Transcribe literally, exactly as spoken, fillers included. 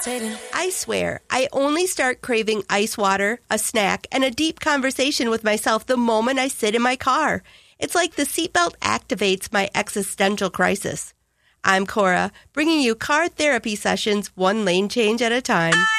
I swear, I only start craving ice water, a snack, and a deep conversation with myself the moment I sit in my car. It's like the seatbelt activates my existential crisis. I'm Cora, bringing you car therapy sessions one lane change at a time.